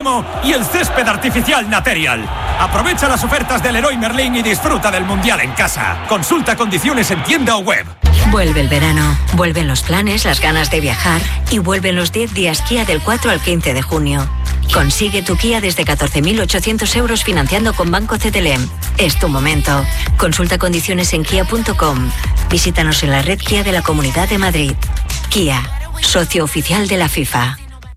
hipódromo y el césped artificial Material. Aprovecha las ofertas del Leroy Merlin y disfruta del Mundial en casa. Consulta condiciones en tienda o web. Vuelve el verano, vuelven los planes, las ganas de viajar y vuelven los 10 días Kia del 4 al 15 de junio. Consigue tu Kia desde 14.800 euros financiando con Banco CTLM. Es tu momento. Consulta condiciones en kia.com. Visítanos en la red Kia de la Comunidad de Madrid. Kia, socio oficial de la FIFA.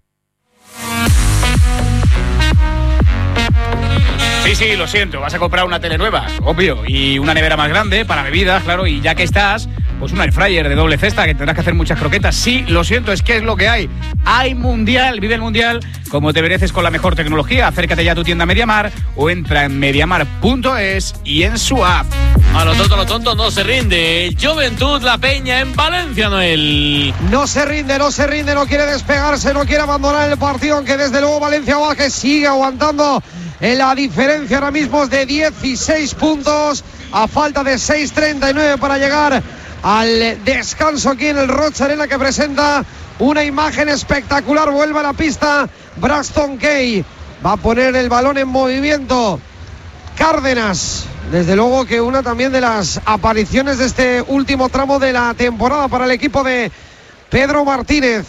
Sí, lo siento, vas a comprar una tele nueva, obvio, y una nevera más grande para bebidas, claro, y ya que estás, pues un air fryer de doble cesta que tendrás que hacer muchas croquetas. Sí, lo siento, es que es lo que hay. Hay Mundial, vive el Mundial como te mereces con la mejor tecnología. Acércate ya a tu tienda MediaMar o entra en mediamar.es y en su app. A lo tonto no se rinde. Juventud La Peña en Valencia, Noel. No se rinde, no quiere despegarse, no quiere abandonar el partido, aunque desde luego Valencia Vázquez sigue aguantando. La diferencia ahora mismo es de 16 puntos, a falta de 6:39 para llegar al descanso aquí en el Rocha Arena, que presenta una imagen espectacular. Vuelve a la pista Braxton Kay, va a poner el balón en movimiento Cárdenas. Desde luego que una también de las apariciones de este último tramo de la temporada para el equipo de Pedro Martínez.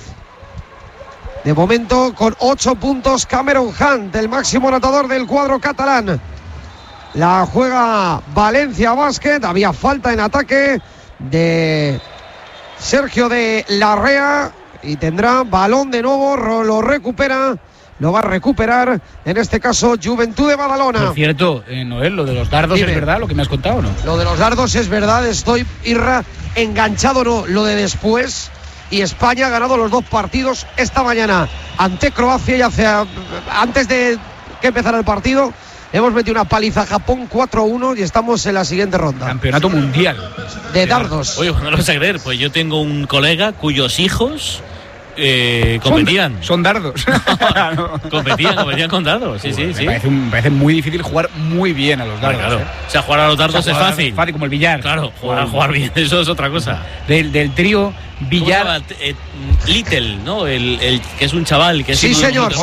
De momento con 8 puntos Cameron Hunt, el máximo anotador del cuadro catalán. La juega Valencia Basket. Había falta en ataque de Sergio de Larrea y tendrá balón de nuevo. Lo recupera, lo va a recuperar en este caso Juventud de Badalona. Por cierto, Noel, lo de los dardos, ¿es verdad lo que me has contado o no? Lo de los dardos es verdad, estoy enganchado, no, lo de después. Y España ha ganado los 2 partidos esta mañana ante Croacia y antes de que empezara el partido hemos metido una paliza a Japón 4-1 y estamos en la siguiente ronda. Campeonato mundial de dardos. Oye, no lo vas a creer, pues yo tengo un colega cuyos hijos competían. Son dardos. No. Competían con dardos. Sí. Me parece muy difícil jugar muy bien a los dardos. Claro. O sea, jugar a los dardos es fácil. Fácil como el billar. Claro, jugar bien, eso es otra cosa. Del trío billar. Little, ¿no? El que es un chaval. Que es sí, señor.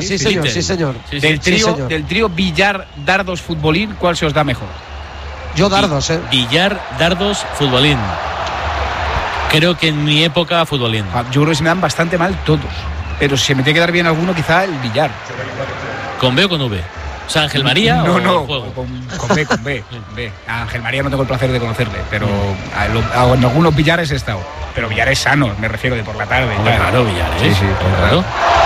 Del trío billar, dardos, futbolín, ¿cuál se os da mejor? Yo dardos, Billar, dardos, futbolín. Creo que en mi época futbolín. Yo creo que se me dan bastante mal todos. Pero si se me tiene que dar bien alguno, quizá el billar. ¿Con B o con V? O sea, Ángel María no, con B. A Ángel María no tengo el placer de conocerle, pero en algunos billares he estado. Pero billares sanos, me refiero, de por la tarde. Claro, billares. Sí, claro.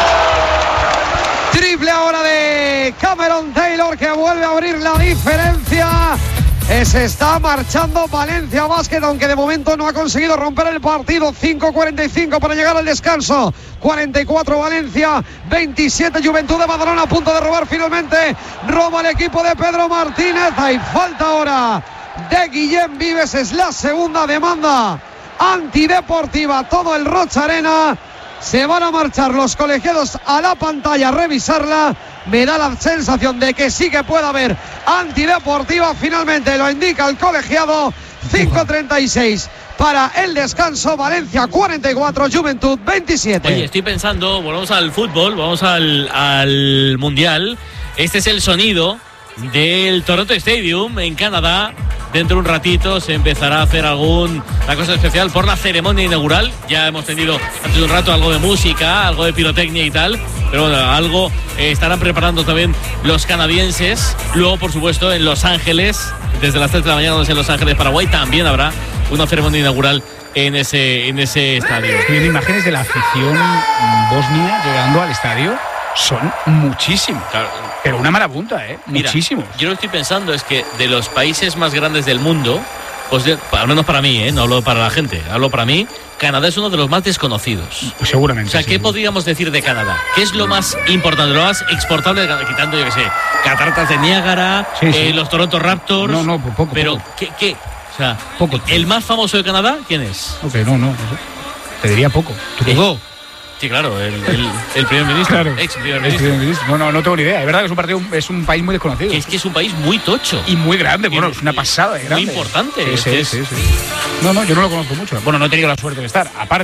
Triple ahora de Cameron Taylor, que vuelve a abrir la diferencia. Se está marchando Valencia Basket, aunque de momento no ha conseguido romper el partido. 5:45 para llegar al descanso. 44 Valencia, 27 Juventud de Badalona, a punto de robar finalmente. Roba el equipo de Pedro Martínez. Hay falta ahora de Guillem Vives, es la segunda demanda antideportiva. Todo el Rocha Arena. Se van a marchar los colegiados a la pantalla a revisarla. Me da la sensación de que sí que puede haber antideportiva. Finalmente lo indica el colegiado. 5:36 para el descanso. Valencia 44, Juventud 27. Oye, estoy pensando, volvamos al fútbol, vamos al Mundial. Este es el sonido del Toronto Stadium en Canadá. Dentro de un ratito se empezará a hacer alguna cosa especial por la ceremonia inaugural. Ya hemos tenido antes de un rato algo de música, algo de pirotecnia y tal. Pero bueno, algo estarán preparando también los canadienses. Luego, por supuesto, en Los Ángeles, desde las 3 de la mañana, en Los Ángeles, Paraguay, también habrá una ceremonia inaugural en ese estadio. Estoy viendo imágenes de la afición bosnia llegando al estadio. Son muchísimos. Claro. Pero una marabunta, muchísimos. Yo lo que estoy pensando es que de los países más grandes del mundo, pues al menos para mí, no hablo para la gente, hablo para mí, Canadá es uno de los más desconocidos. Pues seguramente. O sea, ¿qué podríamos decir de Canadá? ¿Qué es lo más importante, lo más exportable de Canadá? Quitando, yo qué sé, cataratas de Niágara, los Toronto Raptors. No, poco. Pero, poco. ¿qué? O sea, poco. ¿El más famoso de Canadá quién es? Ok, no. Te diría poco. Trudeau. Sí, claro, el primer ministro, claro, ex primer ministro. No tengo ni idea. Es verdad que es un país muy desconocido. Es que es un país muy tocho. Y muy grande, es una pasada de grande. Muy importante. Sí. No, yo no lo conozco mucho. Bueno, no he tenido la suerte de estar, aparte.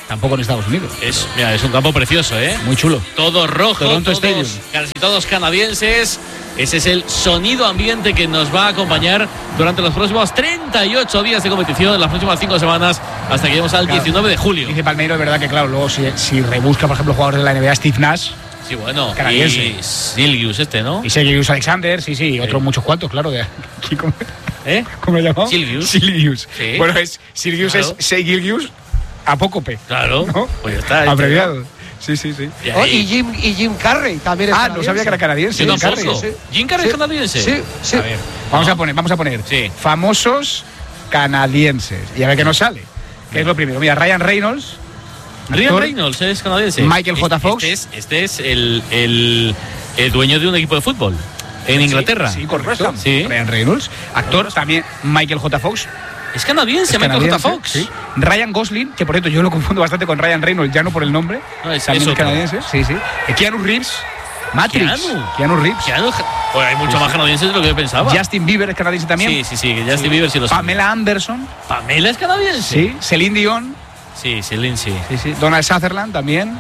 Tampoco en Estados Unidos. Mira, es un campo precioso, ¿eh? Muy chulo. Todo rojo, Toronto Stadium. casi todos canadienses. Ese es el sonido ambiente que nos va a acompañar durante los próximos 38 días de competición, en las próximas 5 semanas, hasta que lleguemos al 19 de julio. Dice Palmeiro, es verdad que, claro, luego si rebusca, por ejemplo, jugadores de la NBA, Steve Nash. Sí, bueno, canadiense. y Silgius ¿no? Y Silgius Alexander, sí, otros muchos cuantos, claro. ¿Cómo lo llamamos? Silgius. Sí. Bueno, Silgius claro. Es Silgius apócope. Claro, ¿no? pues ya está. Abreviado. Sí. Y Jim Carrey también es canadiense. No sabía que era canadiense. Yo tampoco. ¿Jim Carrey es canadiense? Sí. A ver, vamos a poner Sí. famosos canadienses. Y a ver qué nos sale. ¿Qué es lo primero? Mira, Ryan Reynolds. Ryan Reynolds es canadiense. Michael J. Fox. Este es el dueño de un equipo de fútbol en Inglaterra. Sí, correcto. Sí. Ryan Reynolds. Actor también Michael J. Fox. Es canadiense, Michael J. Fox. Sí. Ryan Gosling, que por cierto yo lo confundo bastante con Ryan Reynolds, ya no por el nombre. No, es también es otro. canadiense. Sí. Keanu Reeves. Matrix. Keanu Reeves. Pues hay mucho más canadienses de lo que yo pensaba. Justin Bieber es canadiense también. Sí, Justin Bieber sí lo sabe. Pamela Anderson. ¿Pamela es canadiense? Sí. Celine Dion. Sí, Celine, sí. Sí. Donald Sutherland también.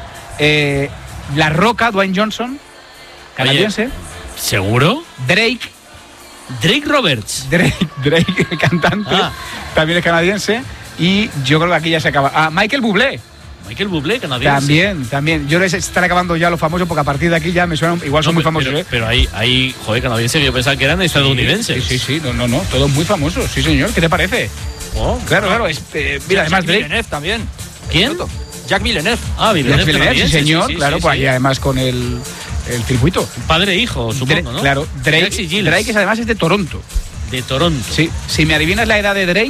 La Roca, Dwayne Johnson. Canadiense. Oye, ¿seguro? Drake Roberts. Drake, cantante, también es canadiense. Y yo creo que aquí ya se acaba. Michael Bublé. Michael Bublé, canadiense. También. Yo les están acabando ya los famosos porque a partir de aquí ya me suenan. Igual son muy famosos. Pero hay joder, canadienses que yo pensaba que eran estadounidenses. Sí. No. Todos muy famosos. Sí, señor. ¿Qué te parece? Claro. Mira, además Drake. Villeneuve también. ¿Quién? Jack Villeneuve. Villeneuve, sí, señor. Sí, claro, pues ahí además con el circuito. Padre e hijo, supongo, ¿no? Claro, Drake además es de Toronto. De Toronto. Sí. Si me adivinas la edad de Drake,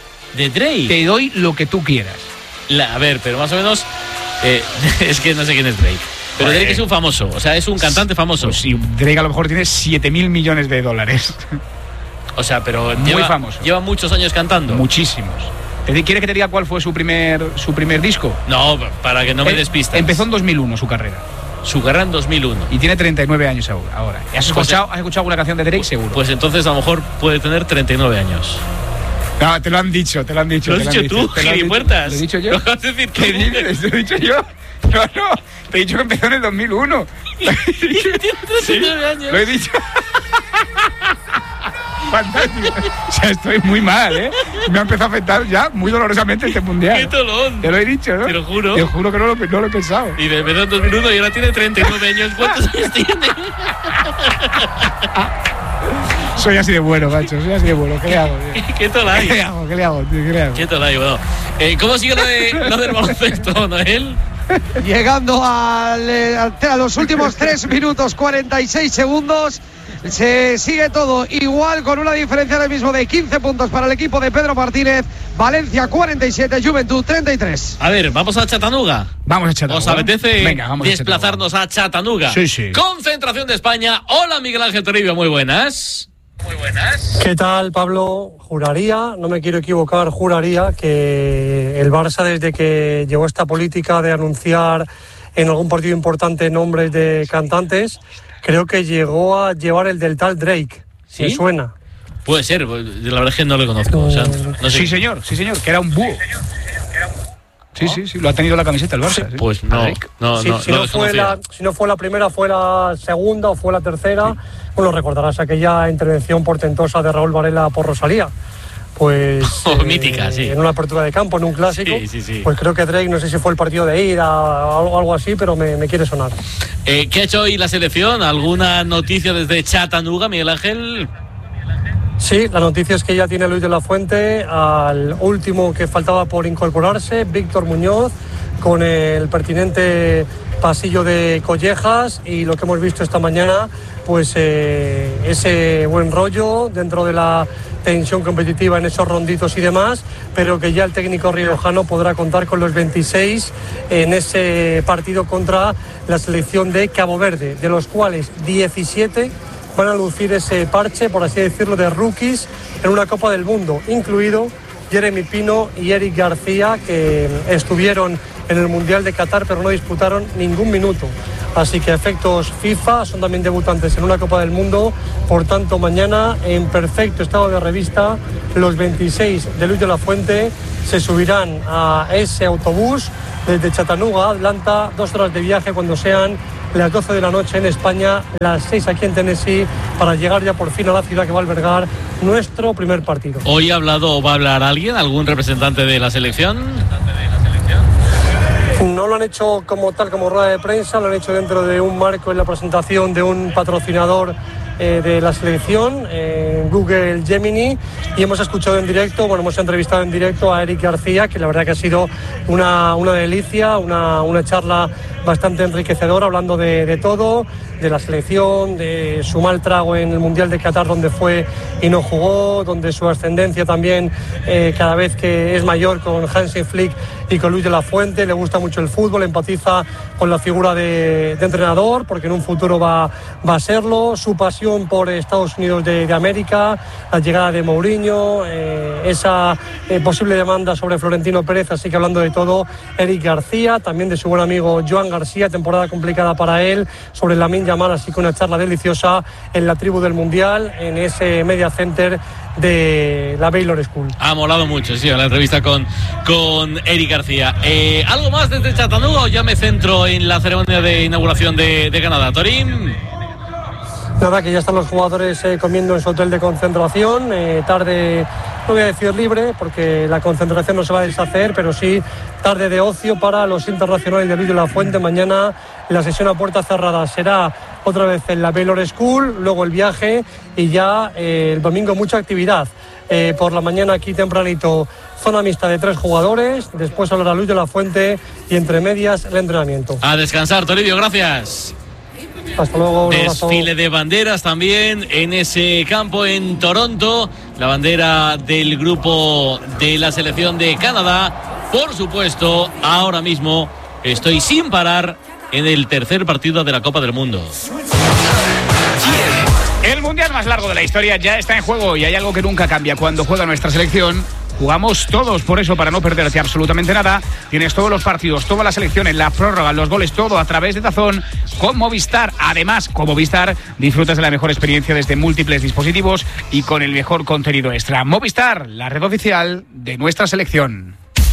te doy lo que tú quieras. A ver, pero más o menos es que no sé quién es Drake. Pero Drake es un famoso, o sea, es un cantante famoso. Pues sí, Drake a lo mejor tiene 7.000 millones de dólares. O sea, pero muy famoso. Lleva muchos años cantando. Muchísimos. ¿Quieres que te diga cuál fue su primer disco? No, para que no me despistas. Empezó en 2001 su carrera. Su carrera en 2001. Y tiene 39 años ahora. ¿Has escuchado alguna canción de Drake? Seguro. Pues entonces a lo mejor puede tener 39 años. No, te lo han dicho. ¿Lo has dicho tú, gilipuertas? ¿Lo he dicho yo? ¿Lo vas a decir tú? ¿Qué dices? ¿Lo he dicho yo? No. Te he dicho que empezó en el 2001. Tiene 39 años. Lo he dicho. Fantástico. O sea, estoy muy mal, ¿eh? Me ha empezado a afectar ya muy dolorosamente este mundial. ¡Qué tolón! Te lo he dicho, ¿no? Te lo juro. Te juro que no lo he pensado. Y empezó en 2001 y ahora tiene 39 años. ¿Cuántos años tiene? Soy así de bueno, macho. ¿Qué le hago? ¿Qué tolay? ¿Qué le hago? ¿Qué tolay? Bueno, ¿cómo sigue lo del baloncesto, Noel? Llegando a los últimos 3 minutos 46 segundos. Se sigue todo igual con una diferencia ahora mismo de 15 puntos para el equipo de Pedro Martínez. Valencia 47, Juventud 33. A ver, vamos a Chattanooga. Vamos a Chattanooga. ¿Os apetece vamos desplazarnos a Chattanooga? Sí. Concentración de España. Hola, Miguel Ángel Toribio, muy buenas. ¿Qué tal, Pablo? Juraría, no me quiero equivocar, juraría que el Barça, desde que llegó esta política de anunciar en algún partido importante nombres de cantantes, creo que llegó a llevar el del tal Drake. ¿Sí? ¿Me suena? Puede ser, la verdad es que no lo conozco. O sea, no sé. Sí, señor, que era un búho. Sí, lo ha tenido la camiseta el Barça. Sí. Pues no. Si no fue la primera, fue la segunda o fue la tercera. Sí. Bueno, recordarás aquella intervención portentosa de Raúl Varela por Rosalía. Pues mítica, sí. En una apertura de campo, en un clásico. Sí. Pues creo que Drake, no sé si fue el partido de ida o algo así, pero me quiere sonar. ¿Qué ha hecho hoy la selección? ¿Alguna noticia desde Chattanooga, Miguel Ángel? Sí, la noticia es que ya tiene Luis de la Fuente al último que faltaba por incorporarse, Víctor Muñoz, con el pertinente pasillo de collejas, y lo que hemos visto esta mañana, pues ese buen rollo dentro de la tensión competitiva en esos ronditos y demás, pero que ya el técnico riojano podrá contar con los 26 en ese partido contra la selección de Cabo Verde, de los cuales 17 van a lucir ese parche, por así decirlo, de rookies en una Copa del Mundo, incluido Jeremy Pino y Eric García, que estuvieron en el Mundial de Qatar pero no disputaron ningún minuto. así que a efectos FIFA son también debutantes en una Copa del Mundo. Por tanto, mañana en perfecto estado de revista, los 26 de Luis de la Fuente se subirán a ese autobús desde Chattanooga a Atlanta, 2 horas de viaje cuando sean las 12 de la noche en España, las 6 aquí en Tennessee, para llegar ya por fin a la ciudad que va a albergar nuestro primer partido. ¿Hoy ha hablado o va a hablar alguien, algún representante de la selección? No lo han hecho como tal, como rueda de prensa, lo han hecho dentro de un marco en la presentación de un patrocinador de la selección, Google Gemini, y hemos escuchado en directo, hemos entrevistado en directo a Eric García, que la verdad que ha sido una delicia, una charla bastante enriquecedora, hablando de todo, de la selección, de su mal trago en el Mundial de Qatar, donde fue y no jugó, donde su ascendencia también cada vez que es mayor con Hansi Flick y con Luis de la Fuente. Le gusta mucho el fútbol, empatiza con la figura de entrenador, porque en un futuro va a serlo. Su pasión por Estados Unidos de América, la llegada de Mourinho, esa posible demanda sobre Florentino Pérez. Así que hablando de todo, Eric García, también de su buen amigo Joan García, temporada complicada para él, sobre Lamine Yamal, así que una charla deliciosa en la tribu del Mundial, en ese media center de la Baylor School. Ha molado mucho, sí, la entrevista con Eric García. ¿Algo más desde Chattanooga o ya me centro en la ceremonia de inauguración de Canadá? Torín. Nada, que ya están los jugadores comiendo en su hotel de concentración, tarde, no voy a decir libre, porque la concentración no se va a deshacer, pero sí tarde de ocio para los internacionales de Luis de la Fuente. Mañana la sesión a puerta cerrada será otra vez en la Baylor School, luego el viaje y ya el domingo mucha actividad. Por la mañana aquí tempranito, zona mixta de 3 jugadores, después hablará Luis de la Fuente y entre medias el entrenamiento. A descansar, Toribio, gracias. Hasta luego. Desfile de banderas también en ese campo en Toronto. La bandera del grupo de la selección de Canadá. Por supuesto, ahora mismo estoy sin parar en el tercer partido de la Copa del Mundo. El mundial más largo de la historia ya está en juego y hay algo que nunca cambia. Cuando juega nuestra selección, jugamos todos. Por eso, para no perderte absolutamente nada, tienes todos los partidos, toda la selección, en la prórroga, los goles, todo a través de DAZN con Movistar. Además, con Movistar disfrutas de la mejor experiencia desde múltiples dispositivos y con el mejor contenido extra. Movistar, la red oficial de nuestra selección.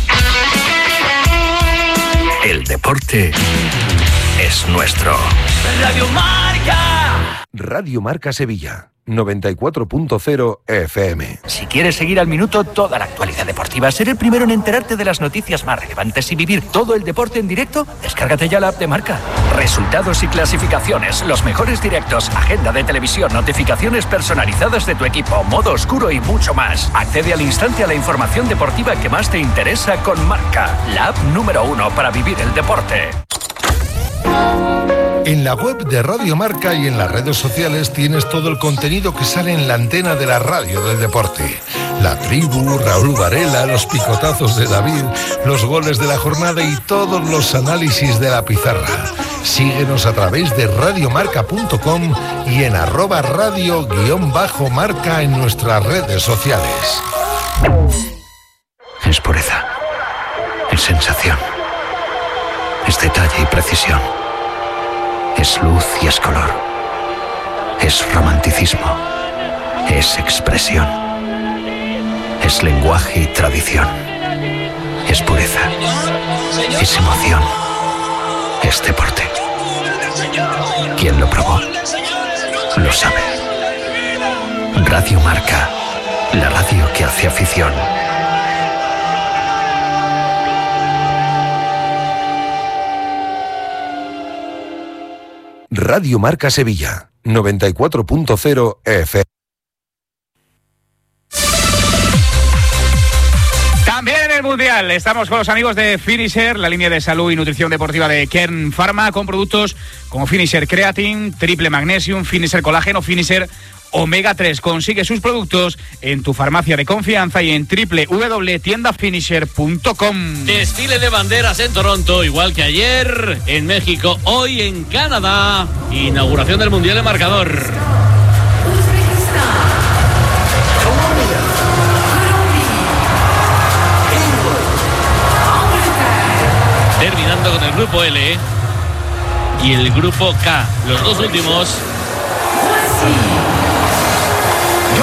El deporte es nuestro. Radio Marca. Radio Marca Sevilla, 94.0 FM. Si quieres seguir al minuto toda la actualidad deportiva, ser el primero en enterarte de las noticias más relevantes y vivir todo el deporte en directo, descárgate ya la app de Marca. Resultados y clasificaciones, los mejores directos, agenda de televisión, notificaciones personalizadas de tu equipo, modo oscuro y mucho más. Accede al instante a la información deportiva que más te interesa con Marca, la app número 1 para vivir el deporte. En la web de Radio Marca y en las redes sociales tienes todo el contenido que sale en la antena de la radio del deporte. La tribu, Raúl Varela, los picotazos de David, los goles de la jornada y todos los análisis de la pizarra. Síguenos a través de radiomarca.com y en @radio_marca en nuestras redes sociales. Es pureza, es sensación, es detalle y precisión. Es luz y es color. Es romanticismo. Es expresión. Es lenguaje y tradición. Es pureza. Es emoción. Es deporte. ¿Quién lo probó? Lo sabe. Radio Marca. La radio que hace afición. Radio Marca Sevilla, 94.0 FM. También en el Mundial estamos con los amigos de Finisher, la línea de salud y nutrición deportiva de Kern Pharma, con productos como Finisher Creatine, Triple Magnesium, Finisher Colágeno, Finisher Omega 3. Consigue sus productos en tu farmacia de confianza y en www.tiendafinisher.com. Desfile de banderas en Toronto, igual que ayer en México, hoy en Canadá. Inauguración del Mundial de marcador. Terminando con el grupo L. y el grupo K. Los dos últimos